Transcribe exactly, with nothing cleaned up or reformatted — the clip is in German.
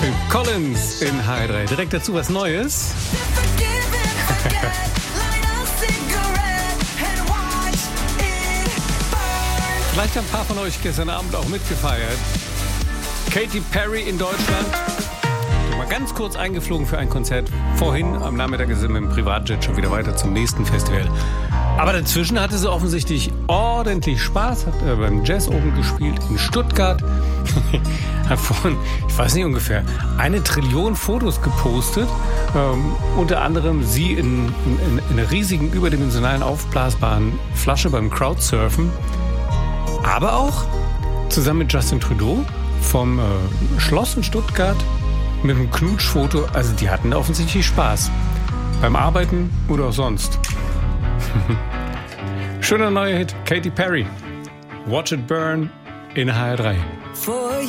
Phil Collins in H drei. Direkt dazu was Neues. Vielleicht haben ein paar von euch gestern Abend auch mitgefeiert. Katy Perry in Deutschland. Mal ganz kurz eingeflogen für ein Konzert. Vorhin am Nachmittag sind wir mit dem Privatjet schon wieder weiter zum nächsten Festival. Aber dazwischen hatte sie offensichtlich ordentlich Spaß. Hat äh, beim Jazz oben gespielt in Stuttgart. Hat von, ich weiß nicht, ungefähr eine Trillion Fotos gepostet. Ähm, unter anderem sie in, in, in einer riesigen, überdimensionalen, aufblasbaren Flasche beim Crowdsurfen. Aber auch zusammen mit Justin Trudeau vom äh, Schloss in Stuttgart mit einem Knutschfoto. Also die hatten da offensichtlich Spaß. Beim Arbeiten oder auch sonst. Schöner neuer Hit, Katy Perry. Watch It Burn in H drei.